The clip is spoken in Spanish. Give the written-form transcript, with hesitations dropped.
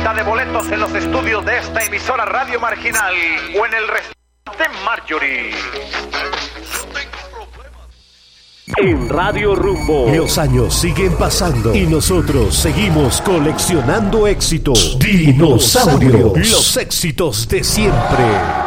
Venta de boletos en los estudios de esta emisora Radio Marginal o en el restaurante Marjorie. En Radio Rumbo, los años siguen pasando y nosotros seguimos coleccionando éxitos. Dinosaurios, los éxitos de siempre.